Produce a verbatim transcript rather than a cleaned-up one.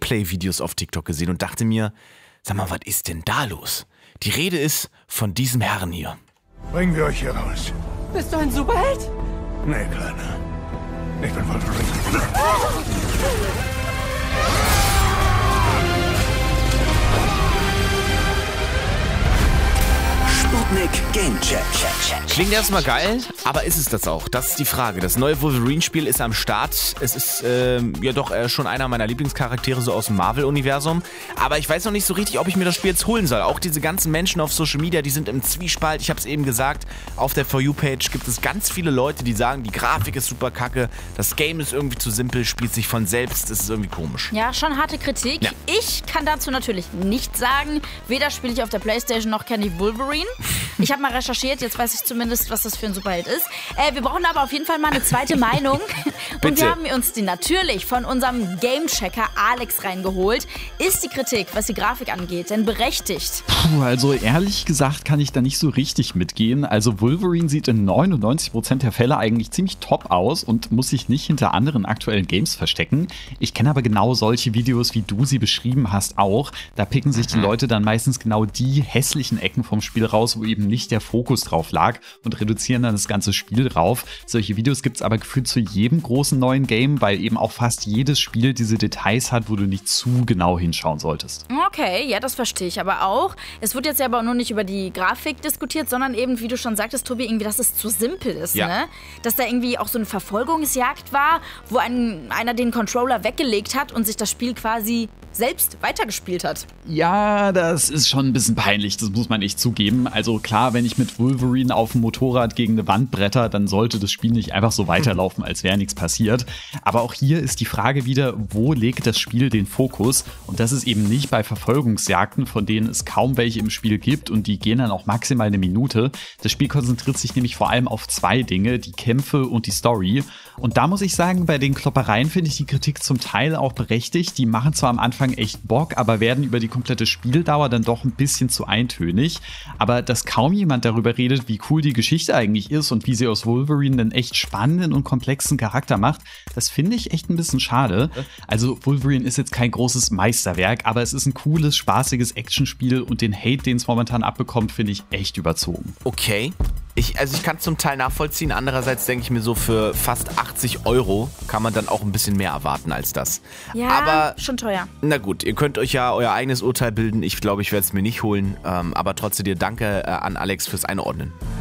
Gameplay-Videos auf TikTok gesehen und dachte mir, sag mal, was ist denn da los? Die Rede ist von diesem Herrn hier. Bringen wir euch hier raus. Bist du ein Superheld? Nee, Kleiner. Ich bin Wolverine. Sputnik Game Check. Klingt erstmal geil, aber ist es das auch? Das ist die Frage. Das neue Wolverine-Spiel ist am Start. Es ist äh, ja doch äh, schon einer meiner Lieblingscharaktere so aus dem Marvel-Universum. Aber ich weiß noch nicht so richtig, ob ich mir das Spiel jetzt holen soll. Auch diese ganzen Menschen auf Social Media, die sind im Zwiespalt. Ich habe es eben gesagt, auf der For You-Page gibt es ganz viele Leute, die sagen, die Grafik ist super kacke, das Game ist irgendwie zu simpel, spielt sich von selbst, das ist irgendwie komisch. Ja, schon harte Kritik. Ja. Ich kann dazu natürlich nichts sagen. Weder spiele ich auf der Playstation noch kenne ich Wolverine. Ich habe mal recherchiert, jetzt weiß ich zumindest, was das für ein Superheld ist. Äh, wir brauchen aber auf jeden Fall mal eine zweite Meinung. Und Bitte. wir haben uns die natürlich von unserem Gamechecker Alex reingeholt. Ist die Kritik, was die Grafik angeht, denn berechtigt? Puh, also ehrlich gesagt kann ich da nicht so richtig mitgehen. Also Wolverine sieht in neunundneunzig Prozent der Fälle eigentlich ziemlich top aus und muss sich nicht hinter anderen aktuellen Games verstecken. Ich kenne aber genau solche Videos, wie du sie beschrieben hast, auch. Da picken sich die Leute dann meistens genau die hässlichen Ecken vom Spiel raus, wo eben nicht der Fokus drauf lag und reduzieren dann das ganze Spiel drauf. Solche Videos gibt es aber gefühlt zu jedem großen neuen Game, weil eben auch fast jedes Spiel diese Details hat, wo du nicht zu genau hinschauen solltest. Okay, ja, das verstehe ich aber auch. Es wird jetzt ja aber nur nicht über die Grafik diskutiert, sondern eben, wie du schon sagtest, Tobi, irgendwie, dass es zu simpel ist, Ja. ne? Dass da irgendwie auch so eine Verfolgungsjagd war, wo ein, einer den Controller weggelegt hat und sich das Spiel quasi selbst weitergespielt hat. Ja, das ist schon ein bisschen peinlich, das muss man echt zugeben. Also klar, wenn ich mit Wolverine auf dem Motorrad gegen eine Wand bretter, dann sollte das Spiel nicht einfach so weiterlaufen, als wäre nichts passiert. Aber auch hier ist die Frage wieder, wo legt das Spiel den Fokus? Und das ist eben nicht bei Verfolgungsjagden, von denen es kaum welche im Spiel gibt und die gehen dann auch maximal eine Minute. Das Spiel konzentriert sich nämlich vor allem auf zwei Dinge, die Kämpfe und die Story. Und da muss ich sagen, bei den Kloppereien finde ich die Kritik zum Teil auch berechtigt. Die machen zwar am Anfang echt Bock, aber werden über die komplette Spieldauer dann doch ein bisschen zu eintönig. Aber dass kaum jemand darüber redet, wie cool die Geschichte eigentlich ist und wie sie aus Wolverine einen echt spannenden und komplexen Charakter macht, das finde ich echt ein bisschen schade. Also Wolverine ist jetzt kein großes Meisterwerk, aber es ist ein cooles, spaßiges Actionspiel und den Hate, den es momentan abbekommt, finde ich echt überzogen. Okay. Ich, also ich kann es zum Teil nachvollziehen. Andererseits denke ich mir so, für fast achtzig Euro kann man dann auch ein bisschen mehr erwarten als das. Ja, aber schon teuer. Na gut, ihr könnt euch ja euer eigenes Urteil bilden. Ich glaube, ich werde es mir nicht holen. Ähm, aber trotzdem dir danke äh, an Alex fürs Einordnen.